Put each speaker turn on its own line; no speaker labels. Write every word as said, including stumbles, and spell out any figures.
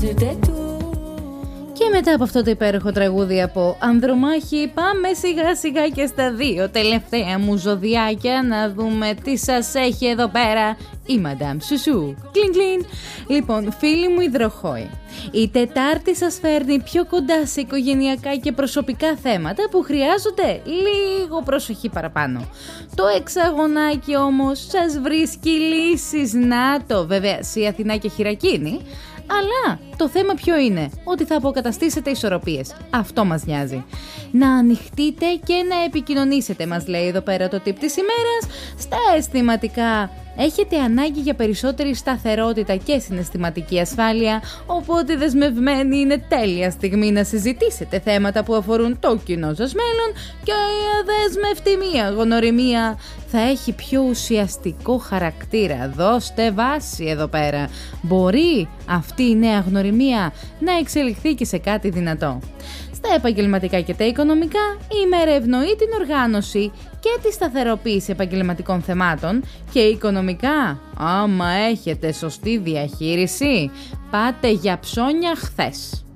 Και μετά από αυτό το υπέροχο τραγούδι από Ανδρομάχη, πάμε σιγά σιγά και στα δύο τελευταία μου ζωδιάκια να δούμε τι σας έχει εδώ πέρα η Madame Chouchou. Κλιν κλιν. Λοιπόν, φίλοι μου υδροχόοι, η Τετάρτη σας φέρνει πιο κοντά σε οικογενειακά και προσωπικά θέματα που χρειάζονται λίγο προσοχή παραπάνω. Το εξαγωνάκι όμως σας βρίσκει λύσεις, να το, βέβαια σε Αθηνά και Χειρακίνη. Αλλά το θέμα ποιο είναι? Ότι θα αποκαταστήσετε ισορροπίες. Αυτό μας νοιάζει. Να ανοιχτείτε και να επικοινωνήσετε, μας λέει εδώ πέρα το tip της ημέρας. Στα αισθηματικά, έχετε ανάγκη για περισσότερη σταθερότητα και συναισθηματική ασφάλεια, οπότε δεσμευμένη είναι τέλεια στιγμή να συζητήσετε θέματα που αφορούν το κοινό σας μέλλον, και η αδέσμευτη μία γνωριμία θα έχει πιο ουσιαστικό χαρακτήρα. Δώστε βάση εδώ πέρα. Μπορεί αυτή η νέα γνωριμία να εξελιχθεί και σε κάτι δυνατό. Στα επαγγελματικά και τα οικονομικά, η ημέρα ευνοεί την οργάνωση και τη σταθεροποίηση επαγγελματικών θεμάτων, και οικονομικά, άμα έχετε σωστή διαχείριση, πάτε για ψώνια χθες.